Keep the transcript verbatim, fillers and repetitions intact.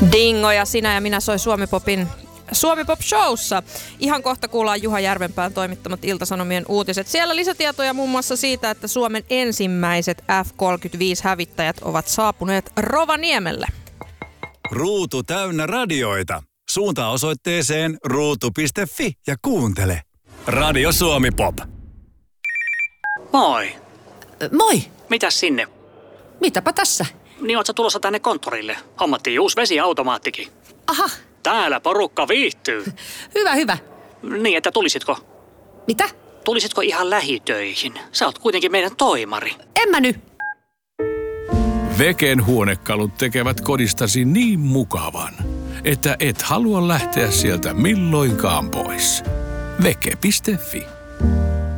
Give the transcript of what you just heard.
Dingo ja sinä ja minä soi Suomi-popin Suomi Pop Showssa. Ihan kohta kuullaan Juha Järvenpään toimittamat Ilta-Sanomien uutiset. Siellä lisätietoja muun muassa siitä, että Suomen ensimmäiset F kolmekymmentäviisi-hävittäjät ovat saapuneet Rovaniemelle. Ruutu täynnä radioita. Suuntaa osoitteeseen ruutu piste fi ja kuuntele. Radio Suomi Pop. Moi. Moi. Mitäs sinne? Mitäpä tässä? Niin oot sä tulossa tänne konttorille? Hommattiin uusi vesiautomaattikin. Aha. Täällä porukka viihtyy. Hyvä, hyvä. Niin, että tulisitko? Mitä? Tulisitko ihan lähitöihin? Sä oot kuitenkin meidän toimari. En mä nyt. Veken huonekalut tekevät kodistasi niin mukavan, että et halua lähteä sieltä milloinkaan pois. Veke piste fi